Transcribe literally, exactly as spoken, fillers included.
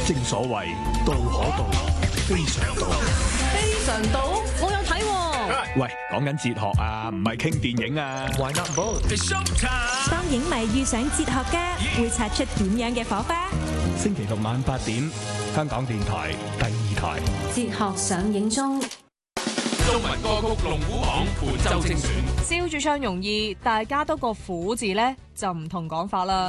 正所謂道可道，非常道。 非常道，我有睇喎。 喂，講緊哲學啊，唔係傾電影啊。Why not both？ 當影迷遇上哲學家，會擦出點樣嘅火花？ 星期六晚八點，香港電台第二台。 哲學上映中。 中文歌曲龍虎榜本周精選， 笑住唱容易，大家多個苦字呢，就唔同講法啦。